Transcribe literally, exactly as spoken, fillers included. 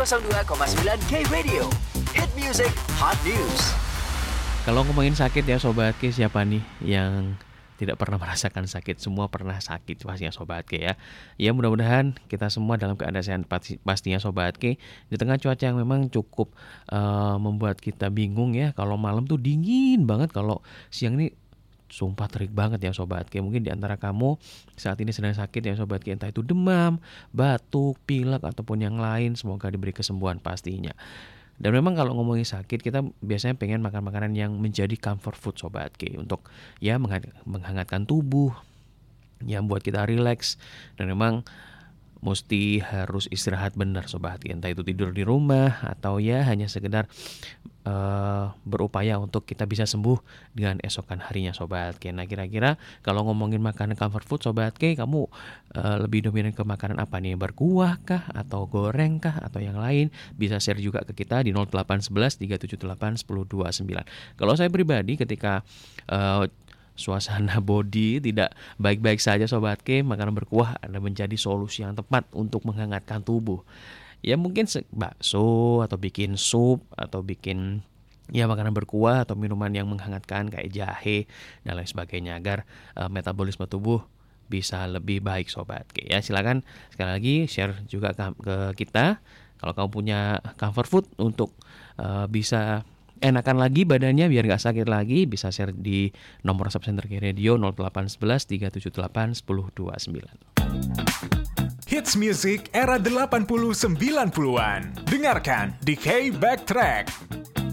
nol dua koma sembilan K Radio. Hit music, hot news. Kalau ngomongin sakit ya Sobat K, siapa nih yang tidak pernah merasakan sakit? Semua pernah sakit pastinya Sobat K ya. Ya mudah-mudahan kita semua dalam keadaan sehat pastinya Sobat K. Di tengah cuaca yang memang cukup uh, membuat kita bingung ya. Kalau malam tuh dingin banget, kalau siang ini sumpah terik banget ya Sobat K. Mungkin di antara kamu saat ini sedang sakit ya Sobat K, entah itu demam, batuk, pilek ataupun yang lain. Semoga diberi kesembuhan pastinya. Dan memang kalau ngomongin sakit, kita biasanya pengen makan makanan yang menjadi comfort food Sobat K, untuk ya menghangatkan tubuh, yang buat kita rileks. Dan memang mesti harus istirahat benar Sobat K, entah itu tidur di rumah atau ya hanya sekedar uh, berupaya untuk kita bisa sembuh dengan esokan harinya Sobat K. Nah kira-kira kalau ngomongin makanan comfort food Sobat K, kamu uh, lebih dominan ke makanan apa nih? Berkuah kah? Atau goreng kah? Atau yang lain? Bisa share juga ke kita di nol delapan satu satu tiga tujuh delapan satu nol dua sembilan. Kalau saya pribadi ketika uh, suasana body tidak baik-baik saja Sobat K, makanan berkuah ada menjadi solusi yang tepat untuk menghangatkan tubuh. Ya mungkin bakso atau bikin sup atau bikin ya makanan berkuah atau minuman yang menghangatkan kayak jahe dan lain sebagainya, agar uh, metabolisme tubuh bisa lebih baik Sobat K. Ya silakan sekali lagi share juga ke, ke kita kalau kamu punya comfort food untuk uh, bisa enakan lagi badannya biar gak sakit lagi. Bisa share di nomor WhatsApp Center K Radio nol delapan satu satu tiga tujuh delapan satu nol dua sembilan. Hits music era delapan puluh sembilan puluhan. Dengarkan di K Backtrack.